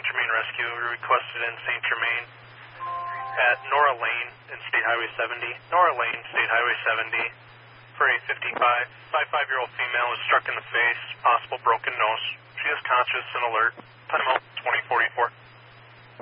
St. Germain Rescue. We requested in St. Germain at Nora Lane in State Highway 70. Nora Lane, State Highway 70, for a 55-year-old female was struck in the face, possible broken nose. She is conscious and alert. Time out 2044.